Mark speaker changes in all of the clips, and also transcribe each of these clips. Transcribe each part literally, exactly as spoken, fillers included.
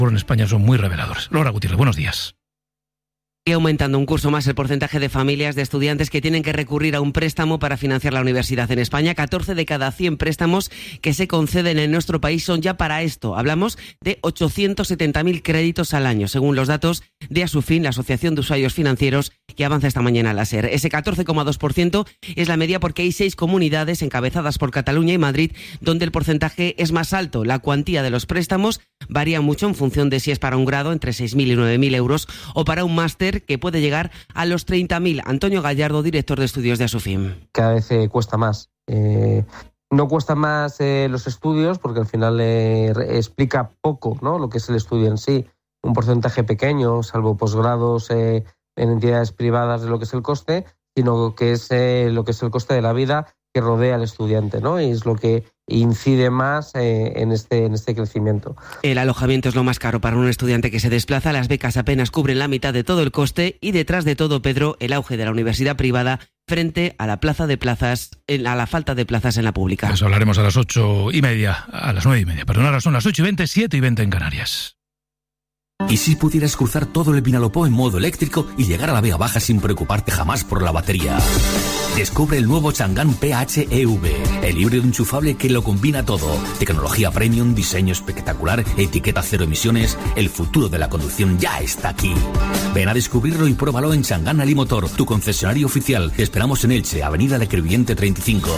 Speaker 1: en España son muy reveladores. Laura Gutiérrez, buenos días.
Speaker 2: Y aumentando un curso más el porcentaje de familias de estudiantes que tienen que recurrir a un préstamo para financiar la universidad en España. catorce de cada cien préstamos que se conceden en nuestro país son ya para esto. Hablamos de ochocientos setenta mil créditos al año, según los datos de Asufin, la Asociación de Usuarios Financieros, que avanza esta mañana la SER. Ese catorce coma dos por ciento es la media porque hay seis comunidades encabezadas por Cataluña y Madrid donde el porcentaje es más alto. La cuantía de los préstamos varía mucho en función de si es para un grado, entre seis mil y nueve mil euros, o para un máster, que puede llegar a los treinta mil. Antonio Gallardo, director de estudios de Asufin.
Speaker 3: Cada vez eh, cuesta más. Eh, no cuesta más eh, los estudios porque al final eh, explica poco, ¿no?, lo que es el estudio en sí. Un porcentaje pequeño, salvo posgrados eh, en entidades privadas de lo que es el coste, sino que es eh, lo que es el coste de la vida que rodea al estudiante, ¿no? Y es lo que incide más eh, en este en este crecimiento.
Speaker 2: El alojamiento es lo más caro para un estudiante que se desplaza. Las becas apenas cubren la mitad de todo el coste y detrás de todo, Pedro, el auge de la universidad privada frente a la plaza de plazas, a la falta de plazas en la pública.
Speaker 1: Eso hablaremos a las ocho y media, a las nueve y media. Perdón, ahora son las ocho y veinte, siete y veinte en Canarias.
Speaker 4: ¿Y si pudieras cruzar todo el Vinalopó en modo eléctrico y llegar a la Vega Baja sin preocuparte jamás por la batería? Descubre el nuevo Chang'an P H E V, el híbrido enchufable que lo combina todo. Tecnología premium, diseño espectacular, etiqueta cero emisiones. El futuro de la conducción ya está aquí. Ven a descubrirlo y pruébalo en Chang'an Alimotor, tu concesionario oficial. Te esperamos en Elche, Avenida Le Crevillente treinta y cinco.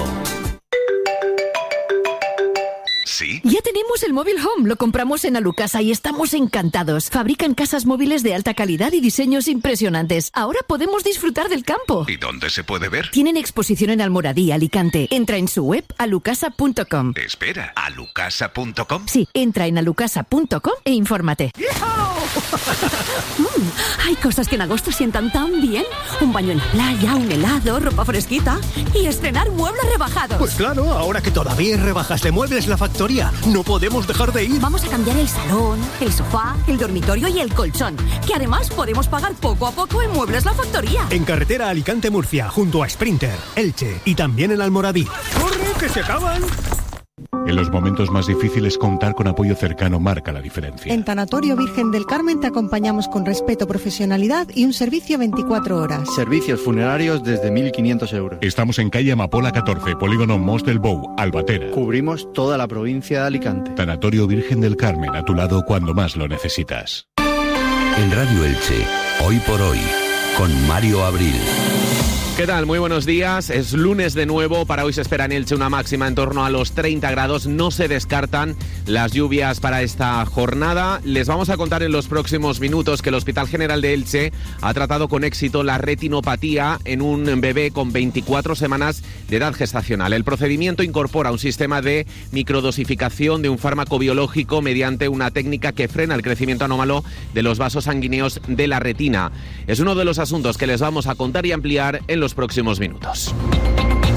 Speaker 5: ¿Sí?
Speaker 6: Ya tenemos el móvil Home, lo compramos en Alucasa y estamos encantados. Fabrican casas móviles de alta calidad y diseños impresionantes. Ahora podemos disfrutar del campo.
Speaker 5: ¿Y dónde se puede ver?
Speaker 6: Tienen exposición en Almoradí, Alicante. Entra en su web alucasa punto com.
Speaker 5: Espera, ¿alucasa punto com?
Speaker 6: Sí, entra en alucasa punto com e infórmate. mm, hay cosas que en agosto sientan tan bien. Un baño en la playa, un helado, ropa fresquita y estrenar muebles rebajados.
Speaker 7: Pues claro, ahora que todavía hay rebajas de Muebles La Factoría, no podemos dejar de ir.
Speaker 6: Vamos a cambiar el salón, el sofá, el dormitorio y el colchón, que además podemos pagar poco a poco en Muebles La Factoría.
Speaker 7: En carretera Alicante-Murcia, junto a Sprinter, Elche y también en Almoradí. ¡Corre, que se acaban!
Speaker 8: En los momentos más difíciles, contar con apoyo cercano marca la diferencia.
Speaker 9: En Tanatorio Virgen del Carmen te acompañamos con respeto, profesionalidad y un servicio veinticuatro horas.
Speaker 10: Servicios funerarios desde mil quinientos euros.
Speaker 8: Estamos en calle Amapola catorce, Polígono Mos del Bou, Albatera.
Speaker 10: Cubrimos toda la provincia de Alicante.
Speaker 8: Tanatorio Virgen del Carmen, a tu lado cuando más lo necesitas.
Speaker 11: En Radio Elche, hoy por hoy, con Mario Abril.
Speaker 12: ¿Qué tal? Muy buenos días. Es lunes de nuevo. Para hoy se espera en Elche una máxima en torno a los treinta grados. No se descartan las lluvias para esta jornada. Les vamos a contar en los próximos minutos que el Hospital General de Elche ha tratado con éxito la retinopatía en un bebé con veinticuatro semanas de edad gestacional. El procedimiento incorpora un sistema de microdosificación de un fármaco biológico mediante una técnica que frena el crecimiento anómalo de los vasos sanguíneos de la retina. Es uno de los asuntos que les vamos a contar y ampliar en los próximos minutos.